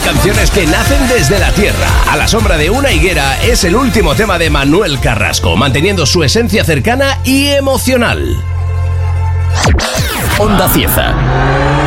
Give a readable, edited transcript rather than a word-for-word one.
canciones que nacen desde la tierra. A la sombra de una higuera es el último tema de Manuel Carrasco, manteniendo su esencia cercana y emocional. Onda Cieza.